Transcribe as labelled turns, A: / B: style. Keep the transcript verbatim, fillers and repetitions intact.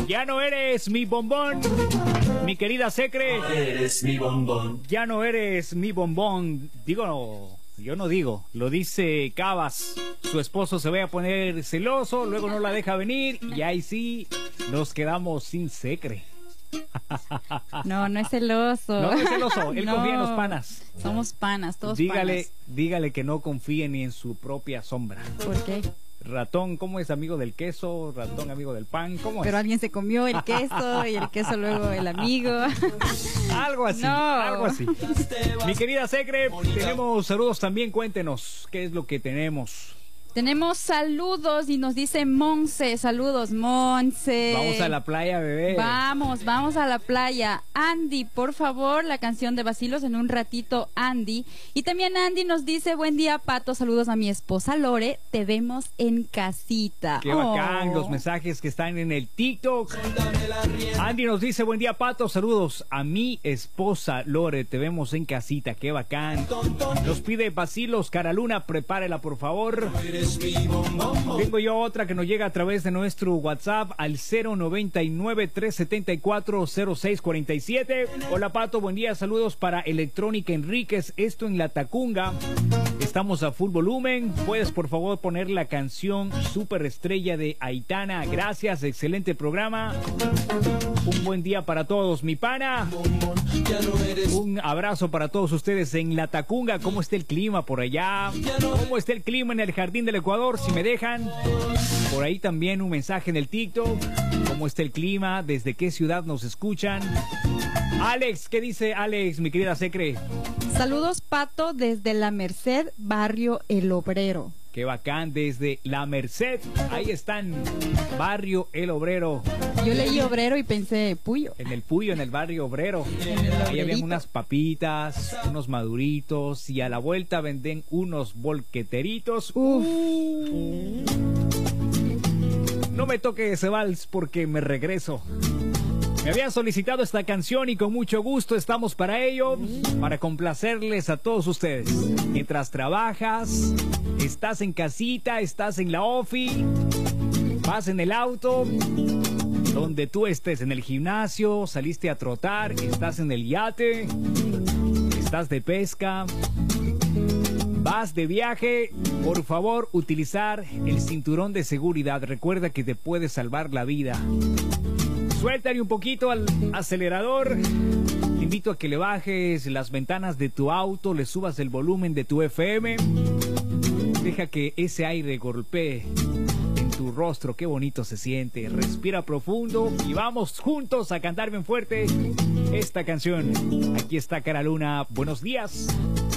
A: Ya no eres mi bombón, mi querida Secre.
B: Eres mi bombón.
A: Ya no eres mi bombón. Digo, no, yo no digo, lo dice Cabas. Su esposo se va a poner celoso, luego no la deja venir y ahí sí nos quedamos sin Secre.
C: No, no es celoso.
A: No, no es celoso, él
C: No,
A: confía en los panas.
C: Somos panas, todos
A: Dígale,
C: panas.
A: dígale que no confíe ni en su propia sombra.
C: ¿Por qué?
A: Ratón, ¿cómo es amigo del queso? Ratón, amigo del pan, ¿cómo es?
C: Pero alguien se comió el queso y el queso luego el amigo.
A: Algo así,
C: No.
A: algo así. Mi querida Secre, tenemos saludos también, cuéntenos, ¿qué es lo que tenemos?
C: Tenemos saludos y nos dice Monse, saludos Monse.
A: Vamos a la playa, bebé.
C: Vamos, vamos a la playa. Andy, por favor, la canción de Bacilos en un ratito, Andy. Y también Andy nos dice, buen día, Pato, saludos a mi esposa Lore, te vemos en casita.
A: Qué bacán,
C: Oh.
A: los mensajes que están en el TikTok. Andy nos dice, buen día, Pato, saludos a mi esposa Lore, te vemos en casita, qué bacán. Nos pide Bacilos, Caraluna, prepárela por favor. Tengo yo otra que nos llega a través de nuestro WhatsApp al cero noventa y nueve, trescientos setenta y cuatro, cero seis cuarenta y siete. Hola Pato, buen día, saludos para Electrónica Enríquez, esto en La Tacunga. Estamos a full volumen. ¿Puedes por favor poner la canción Superestrella de Aitana? Gracias, excelente programa. Un buen día para todos, mi pana. Un abrazo para todos ustedes en La Tacunga. ¿Cómo está el clima por allá? ¿Cómo está el clima en el Jardín del Ecuador? Si me dejan. Por ahí también un mensaje en el TikTok. ¿Cómo está el clima? ¿Desde qué ciudad nos escuchan? Alex, ¿qué dice Alex, mi querida Secre?
C: Saludos, Pato, desde La Merced, barrio El Obrero.
A: Qué bacán, desde La Merced. Ahí están, barrio El Obrero.
C: Yo leí Obrero y pensé, Puyo.
A: En el Puyo, en el barrio Obrero.
C: En el
A: Ahí habían
C: Obrerito.
A: unas papitas, unos maduritos y a la vuelta venden unos bolqueteritos.
C: Uf.
A: No me toque ese vals porque me regreso. Me habían solicitado esta canción y con mucho gusto estamos para ello, para complacerles a todos ustedes. Mientras trabajas, estás en casita, estás en la ofi, vas en el auto, donde tú estés, en el gimnasio, saliste a trotar, estás en el yate, estás de pesca, vas de viaje, por favor utilizar el cinturón de seguridad. Recuerda que te puede salvar la vida. Suéltale un poquito al acelerador. Te invito a que le bajes las ventanas de tu auto, le subas el volumen de tu F M. Deja que ese aire golpee en tu rostro. Qué bonito se siente. Respira profundo y vamos juntos a cantar bien fuerte esta canción. Aquí está Cara Luna. Buenos días.